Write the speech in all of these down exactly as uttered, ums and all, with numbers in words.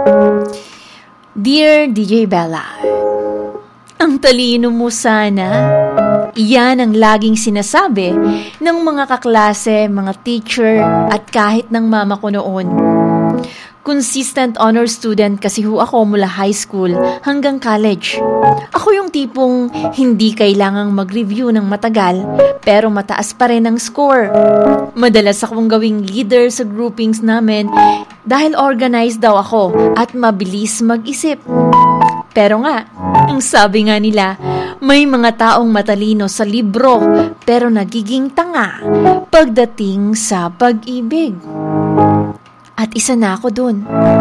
Dear D J Bella, ang talino mo sana. Iyan ang laging sinasabi ng mga kaklase, mga teacher, at kahit ng mama ko noon. Consistent honor student kasi ho ako mula high school hanggang college. Ako yung tipong hindi kailangang mag-review ng matagal pero mataas pa rin ang score. Madalas akong gawing leader sa groupings namin dahil organized daw ako at mabilis mag-isip. Pero nga, ang sabi nga nila, may mga taong matalino sa libro pero nagiging tanga pagdating sa pag-ibig. At isa na ako dun.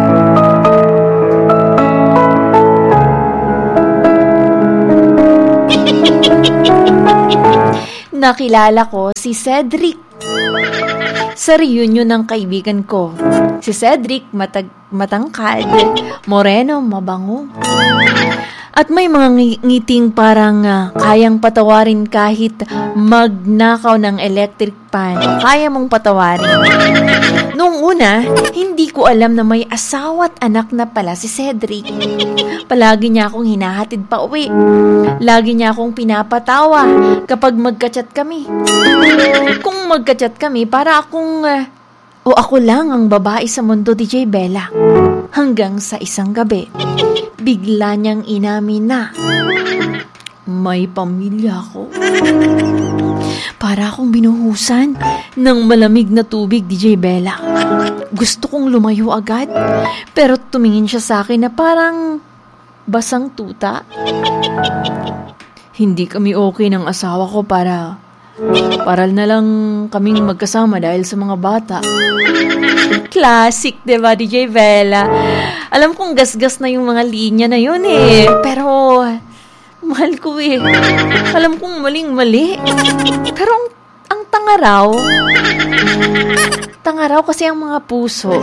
Nakilala ko si Cedric sa reunion ng kaibigan ko. Si Cedric, matag- matangkad, moreno, mabango. At may mga ng- ngiting parang uh, kayang patawarin kahit magnakaw ng electric pan. Kaya mong patawarin. Noong una, hindi ko alam na may asawa at anak na pala si Cedric. Palagi niya akong hinahatid pa uwi. Lagi niya akong pinapatawa kapag magka-chat kami. Kung magka-chat kami, para akong... Uh, o ako lang ang babae sa mundo, D J Bella. Hanggang sa isang gabi, bigla niyang inamin na may pamilya ako. Para akong binuhusan ng malamig na tubig, D J Bella. Gusto kong lumayo agad, pero tumingin siya sa akin na parang basang tuta. Hindi kami okay ng asawa ko para paral na lang kaming magkasama dahil sa mga bata. Classic, diba, D J Bella? Alam kong gasgas na yung mga linya na yun eh. Pero mahal ko eh. Alam kong maling-mali. Pero ang, ang tanga raw, tanga raw kasi ang mga puso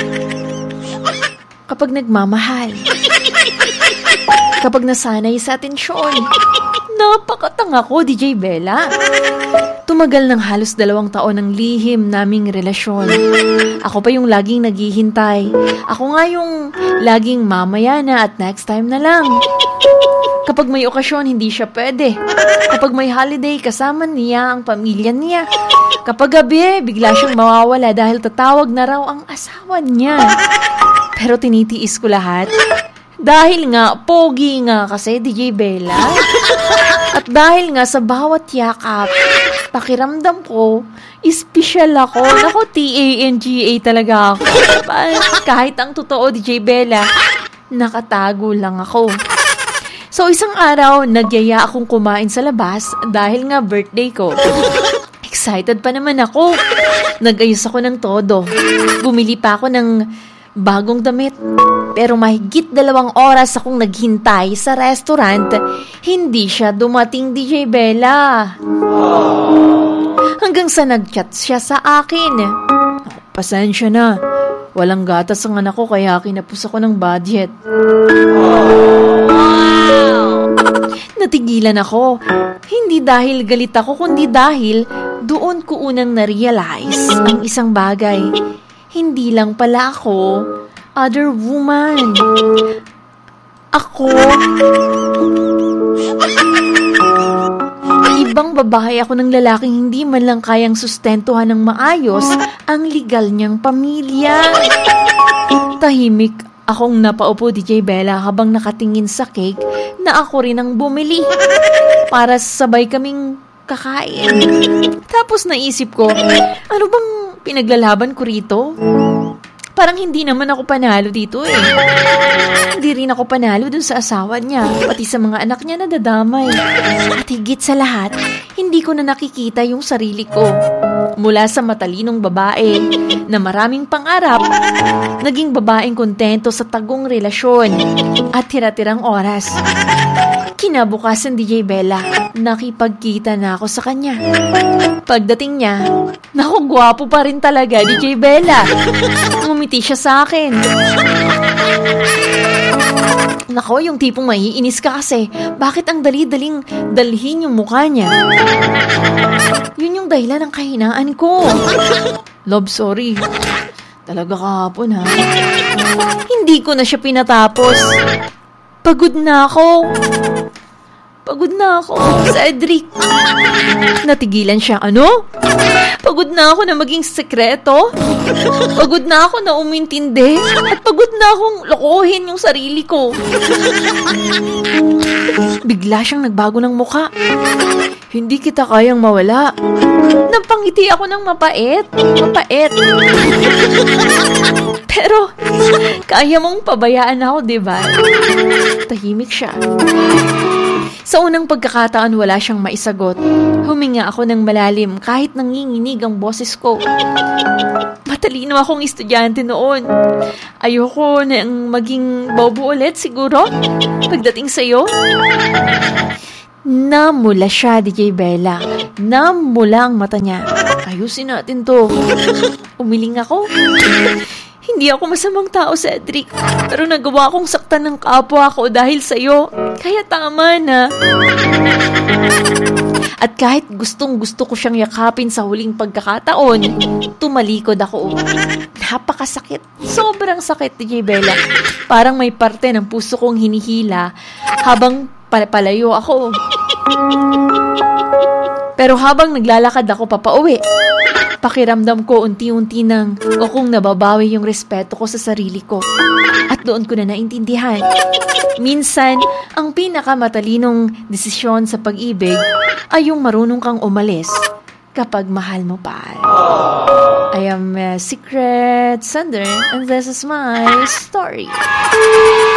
kapag nagmamahal. Kapag nasanay sa atensyon. Napakatanga ko, D J Bella. Tumagal ng halos dalawang taon ng lihim naming relasyon. Ako pa yung laging naghihintay. Ako nga yung laging mamaya na at next time na lang. Kapag may okasyon, hindi siya pwede. Kapag may holiday, kasama niya ang pamilya niya. Kapag gabi, bigla siyang mawawala dahil tatawag na raw ang asawa niya. Pero tinitiis ko lahat. Dahil nga, pogi nga kasi, D J Bella. At dahil nga sa bawat yakap, pakiramdam ko, espesyal ako. Naku, T A N G A talaga ako. Kahit ang totoo, D J Bella, nakatago lang ako. So, isang araw, nagyaya akong kumain sa labas dahil nga birthday ko. Excited pa naman ako. Nag-ayos ako ng todo. Bumili pa ako ng bagong damit. Pero mahigit dalawang oras akong naghintay sa restaurant, hindi siya dumating, D J Bella. Hanggang sa nag-chat siya sa akin. Pasensya na. Walang gatas ang anak ko kaya kinapos ako ng budget. Wow! Natigilan ako. Hindi dahil galit ako, kundi dahil doon ko unang na-realize ang isang bagay. Hindi lang pala ako other woman. Ako, ibang babae ako ng lalaking hindi man lang kayang sustentuhan ng maayos ang legal niyang pamilya. Tahimik akong napaupo, D J Bella, habang nakatingin sa cake na ako rin ang bumili para sabay kaming kakain. Tapos naisip ko, ano bang pinaglalaban ko rito? Parang hindi naman ako panalo dito eh. Hindi rin ako panalo dun sa asawa niya, pati sa mga anak niya na dadamay. At higit sa lahat, hindi ko na nakikita yung sarili ko. Mula sa matalinong babae na maraming pangarap, naging babaeng kontento sa tagong relasyon at tira-tirang oras. Kinabukasan, D J Bella, nakipagkita na ako sa kanya. Pagdating niya, naku, gwapo pa rin talaga, D J Bella. Umiti siya sa akin. Nako, yung tipong maiinis ka kasi. Bakit ang dali-daling dalhin yung mukha niya? Yun yung dahilan ng kahinaan ko. Love, sorry. Talaga kahapon, ha? Hindi ko na siya pinatapos. Pagod na ako. Pagod na ako, Cedric. Natigilan siya. Ano? Pagod na ako na maging sekreto. Pagod na ako na umintindi. At pagod na akong lokohin yung sarili ko. Bigla siyang nagbago ng muka. Hindi kita kayang mawala. Napangiti ako ng mapait. Mapait. Pero, kaya mong pabayaan ako, diba? Tahimik siya. Sa unang pagkakataon, wala siyang maisagot. Huminga ako ng malalim kahit nanginginig ang boses ko. Matalino akong estudyante noon. Ayoko nang maging bobo ulit siguro pagdating sa'yo. Namula siya, D J Bella. Namula ang mata niya. Ayusin natin to. Umiling ako. Hindi ako masamang tao, Cedric. Pero nagawa akong saktan ng kapwa ko dahil sa'yo. Kaya tama na. At kahit gustong gusto ko siyang yakapin sa huling pagkakataon, tumalikod ako. Napakasakit. Sobrang sakit, D J Bella. Parang may parte ng puso kong hinihila habang palpalayo ako. Pero habang naglalakad ako papauwi, pakiramdam ko unti-unti nang o kung nababawi yung respeto ko sa sarili ko. At doon ko na naintindihan. Minsan, ang pinakamatalinong desisyon sa pag-ibig ay yung marunong kang umalis kapag mahal mo pa. I am a Secret Sender and this is my story.